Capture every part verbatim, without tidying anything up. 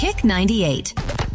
Kick ninety-eight.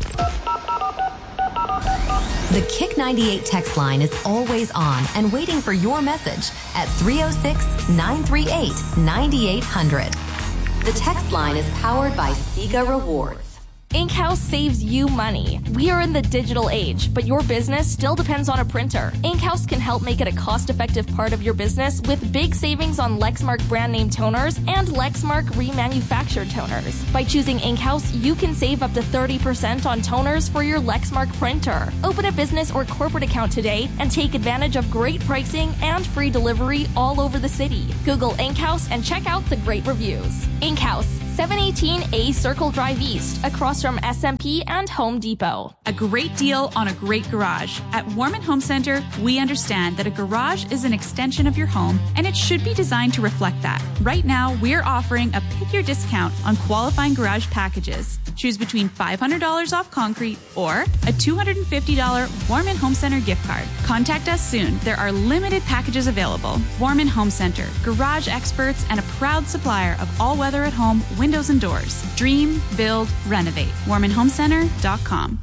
The Kick ninety-eight text line is always on and waiting for your message at three oh six, nine three eight, nine eight hundred. The text line is powered by Sega Rewards. InkHouse saves you money. We are in the digital age, but your business still depends on a printer. InkHouse can help make it a cost-effective part of your business with big savings on Lexmark brand name toners and Lexmark remanufactured toners. By choosing InkHouse, you can save up to thirty percent on toners for your Lexmark printer. Open a business or corporate account today and take advantage of great pricing and free delivery all over the city. Google InkHouse and check out the great reviews. InkHouse, seven eighteen A Circle Drive East, across from S M P and Home Depot. A great deal on a great garage. At Warman Home Center, we understand that a garage is an extension of your home, and it should be designed to reflect that. Right now, we're offering a pick your discount on qualifying garage packages. Choose between five hundred dollars off concrete or a two hundred fifty dollars Warman Home Center gift card. Contact us soon. There are limited packages available. Warman Home Center, garage experts and a proud supplier of all-weather at home windows and doors. Dream, build, renovate. warman home center dot com.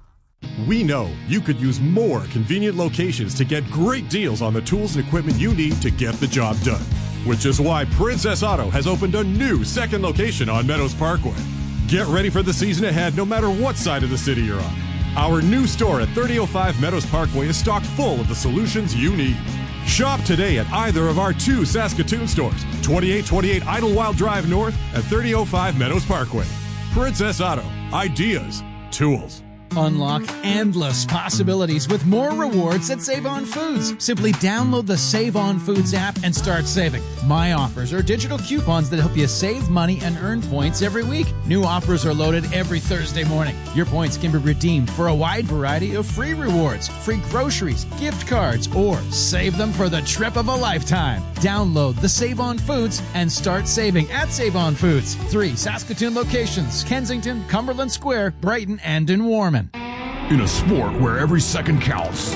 We know you could use more convenient locations to get great deals on the tools and equipment you need to get the job done, which is why Princess Auto has opened a new second location on Meadows Parkway. Get ready for the season ahead no matter what side of the city you're on. Our new store at thirty oh five Meadows Parkway is stocked full of the solutions you need. Shop today at either of our two Saskatoon stores, twenty-eight twenty-eight Idlewild Drive North and thirty oh five Meadows Parkway. Princess Auto. Ideas. Tools. Unlock endless possibilities with more rewards at Save On Foods. Simply download the Save On Foods app and start saving. My offers are digital coupons that help you save money and earn points every week. New offers are loaded every Thursday morning. Your points can be redeemed for a wide variety of free rewards, free groceries, gift cards, or save them for the trip of a lifetime. Download the Save On Foods and start saving at Save On Foods. Three Saskatoon locations: Kensington, Cumberland Square, Brighton, and in Warman. In a sport where every second counts,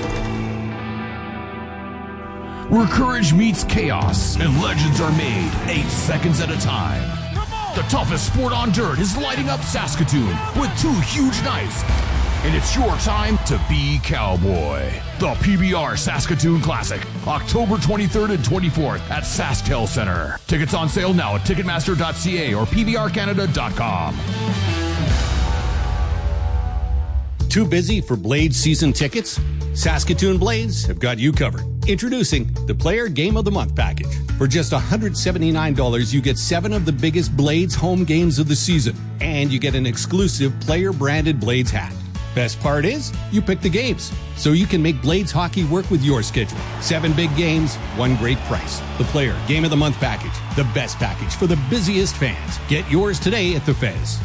where courage meets chaos and legends are made eight seconds at a time, the toughest sport on dirt is lighting up Saskatoon with two huge nights, and it's your time to be cowboy. The P B R Saskatoon Classic, October twenty-third and twenty-fourth at SaskTel Center. Tickets on sale now at ticketmaster dot c a or p b r canada dot com. Too busy for Blades season tickets? Saskatoon Blades have got you covered. Introducing the Player Game of the Month package. For just one hundred seventy-nine dollars, you get seven of the biggest Blades home games of the season, and you get an exclusive player-branded Blades hat. Best part is, you pick the games, so you can make Blades hockey work with your schedule. Seven big games, one great price. The Player Game of the Month package. The best package for the busiest fans. Get yours today at the Fez.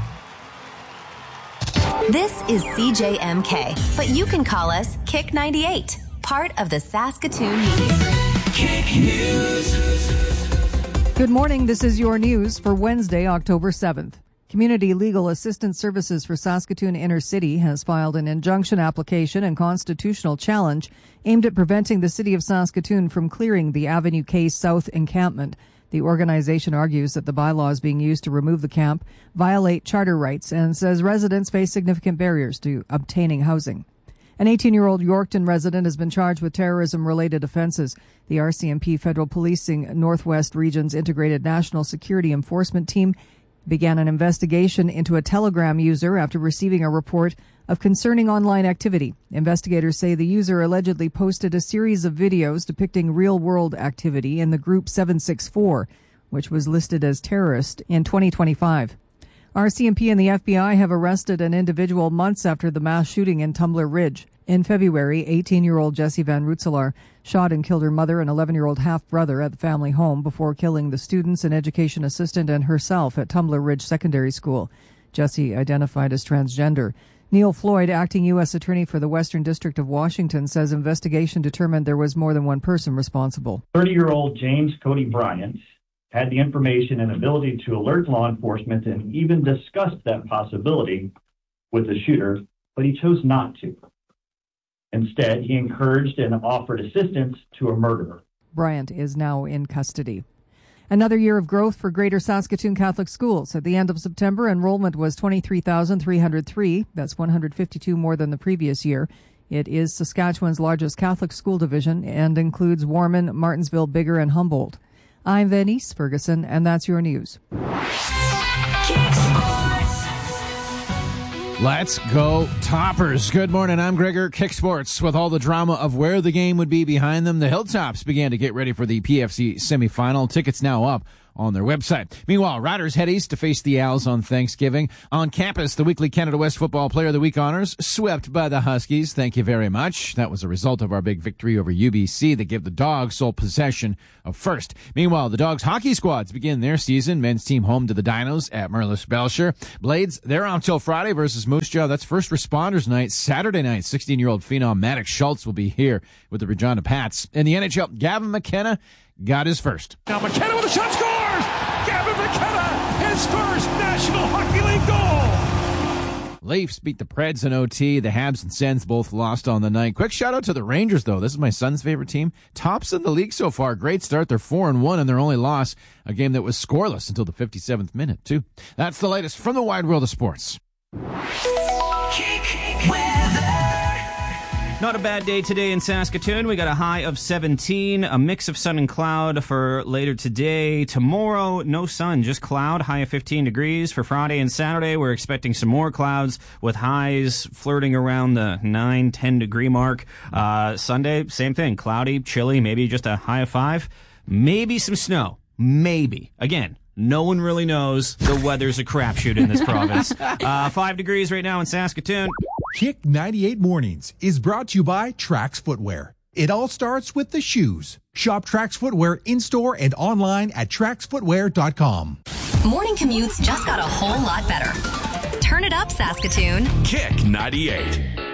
This is C J M K, but you can call us Kick ninety-eight, part of the Saskatoon Media Group. Kick News. Good morning. This is your news for Wednesday, October seventh. Community Legal Assistance Services for Saskatoon Inner City has filed an injunction application and constitutional challenge aimed at preventing the City of Saskatoon from clearing the Avenue K South encampment. The organization argues that the bylaws being used to remove the camp violate charter rights and says residents face significant barriers to obtaining housing. An eighteen-year-old Yorkton resident has been charged with terrorism-related offenses. The R C M P Federal Policing Northwest Region's Integrated National Security Enforcement Team began an investigation into a Telegram user after receiving a report of concerning online activity. Investigators say the user allegedly posted a series of videos depicting real-world activity in the group seven six four, which was listed as terrorist in twenty twenty-five. R C M P and the F B I have arrested an individual months after the mass shooting in Tumbler Ridge. In February, eighteen-year-old Jessie Van Rootselaar shot and killed her mother and eleven-year-old half-brother at the family home before killing the students, an education assistant, and herself at Tumbler Ridge Secondary School. Jessie identified as transgender. Neil Floyd, acting U S attorney for the Western District of Washington, says investigation determined there was more than one person responsible. thirty-year-old James Cody Bryant had the information and ability to alert law enforcement and even discussed that possibility with the shooter, but he chose not to. Instead, he encouraged and offered assistance to a murderer. Bryant is now in custody. Another year of growth for Greater Saskatoon Catholic Schools. At the end of September, enrollment was twenty-three thousand three hundred three. That's one hundred fifty-two more than the previous year. It is Saskatchewan's largest Catholic school division and includes Warman, Martensville, Biggar, and Humboldt. I'm Venice Ferguson, and that's your news. Let's go Toppers. Good morning, I'm Gregor. Kick Sports. With all the drama of where the game would be behind them, the Hilltops began to get ready for the P F C semifinal. Tickets now up on their website. Meanwhile, Riders head east to face the Owls on Thanksgiving. On campus, the weekly Canada West Football Player of the Week honors swept by the Huskies. Thank you very much. That was a result of our big victory over U B C that gave the Dogs sole possession of first. Meanwhile, the Dogs hockey squads begin their season. Men's team home to the Dinos at Merlis Belcher. Blades, they're on till Friday versus Moose Jaw. That's first responders night. Saturday night, sixteen-year-old phenom Maddox Schultz will be here with the Regina Pats. In the N H L, Gavin McKenna got his first. Now McKenna with a shot, scores! Gavin McKenna, his first National Hockey League goal! Leafs beat the Preds in O T. The Habs and Sens both lost on the night. Quick shout out to the Rangers, though. This is my son's favorite team. Tops in the league so far. Great start. They're four and one, and their only loss, a game that was scoreless until the fifty-seventh minute, too. That's the latest from the wide world of sports. Not a bad day today in Saskatoon. We got a high of seventeen, a mix of sun and cloud for later today. Tomorrow, no sun, just cloud, high of fifteen degrees. For Friday and Saturday, we're expecting some more clouds with highs flirting around the nine, ten degree mark. Uh, Sunday, same thing, cloudy, chilly, maybe just a high of five. Maybe some snow. Maybe. Again, no one really knows. The weather's a crapshoot in this province. Uh, five degrees right now in Saskatoon. Kick ninety-eight Mornings is brought to you by Trax Footwear. It all starts with the shoes. Shop Trax Footwear in-store and online at trax footwear dot com. Morning commutes just got a whole lot better. Turn it up, Saskatoon. Kick ninety-eight.